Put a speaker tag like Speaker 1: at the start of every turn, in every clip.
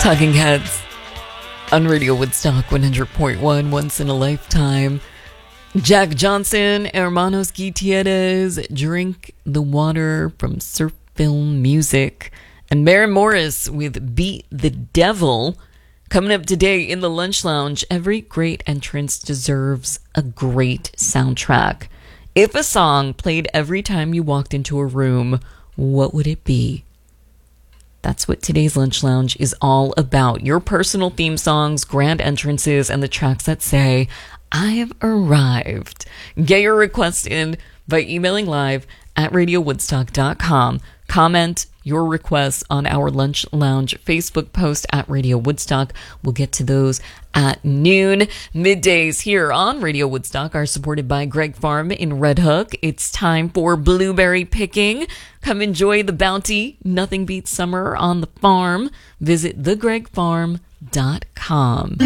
Speaker 1: Talking Heads on Radio Woodstock 100.1, Once in a Lifetime. Jack Johnson, Hermanos Gutierrez, Drink the Water from Surf Film Music. And Maren Morris with Beat the Devil. Coming up today in the Lunch Lounge, every great entrance deserves a great soundtrack. If a song played every time you walked into a room, what would it be? That's what today's Lunch Lounge is all about. Your personal theme songs, grand entrances, and the tracks that say, I've arrived. Get your request in by emailing live at radiowoodstock.com. Comment your requests on our Lunch Lounge Facebook post at Radio Woodstock. We'll get to those at noon. Middays here on Radio Woodstock are supported by Greg Farm in Red Hook. It's time for blueberry picking. Come enjoy the bounty. Nothing beats summer on the farm. Visit thegregfarm.com.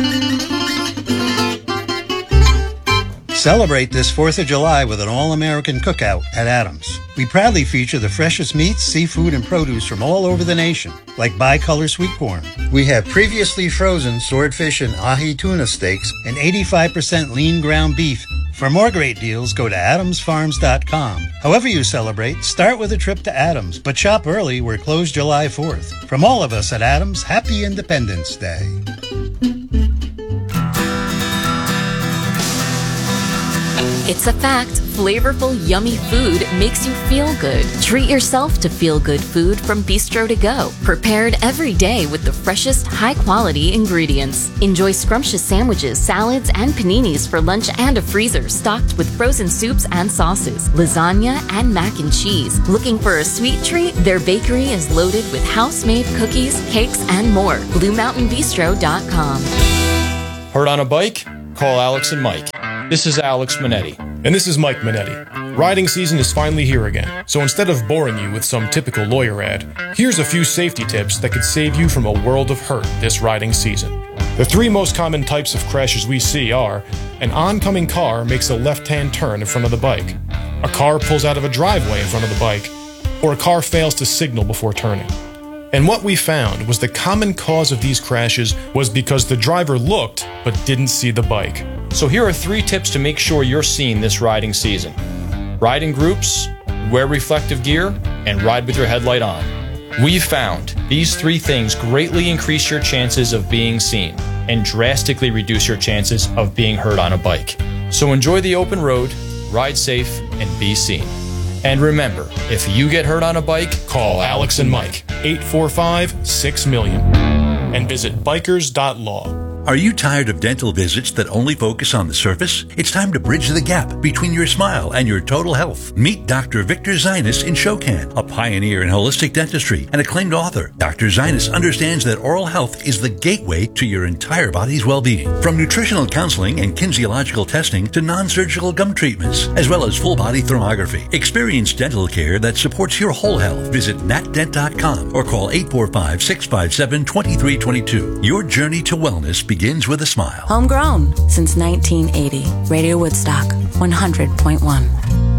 Speaker 2: Celebrate this 4th of July with an all-American cookout at Adams. We proudly feature the freshest meats, seafood, and produce from all over the nation, like bicolor sweet corn. We have previously frozen swordfish and ahi tuna steaks and 85% lean ground beef. For more great deals, go to adamsfarms.com. However you celebrate, start with a trip to Adams, but shop early. We're closed July 4th. From all of us at Adams, happy Independence Day.
Speaker 1: It's a fact. Flavorful, yummy food makes you feel good. Treat yourself to feel-good food from Bistro to Go. Prepared every day with the freshest, high-quality ingredients. Enjoy scrumptious sandwiches, salads, and paninis for lunch and a freezer stocked with frozen soups and sauces, lasagna, and mac and cheese. Looking for a sweet treat? Their bakery is loaded with house-made cookies, cakes, and more. BlueMountainBistro.com.
Speaker 3: Heard on a bike? Call Alex and Mike. This is Alex Minetti.
Speaker 4: And this is Mike Minetti. Riding season is finally here again, so instead of boring you with some typical lawyer ad, here's a few safety tips that could save you from a world of hurt this riding season. The 3 most common types of crashes we see are: an oncoming car makes a left-hand turn in front of the bike, a car pulls out of a driveway in front of the bike, or a car fails to signal before turning. And what we found was the common cause of these crashes was because the driver looked but didn't see the bike.
Speaker 3: So here are 3 tips to make sure you're seen this riding season. Ride in groups, wear reflective gear, and ride with your headlight on. We've found these 3 things greatly increase your chances of being seen and drastically reduce your chances of being hurt on a bike. So enjoy the open road, ride safe, and be seen. And remember, if you get hurt on a bike,
Speaker 4: call Alex and Mike, 845-6-million, and visit bikers.law.
Speaker 5: Are you tired of dental visits that only focus on the surface? It's time to bridge the gap between your smile and your total health. Meet Dr. Victor Zinus in Shokan, a pioneer in holistic dentistry and acclaimed author. Dr. Zinus understands that oral health is the gateway to your entire body's well-being. From nutritional counseling and kinesiological testing to non-surgical gum treatments, as well as full-body thermography. Experience dental care that supports your whole health. Visit natdent.com or call 845-657-2322. Your journey to wellness begins with a smile.
Speaker 6: Homegrown since 1980. Radio Woodstock 100.1.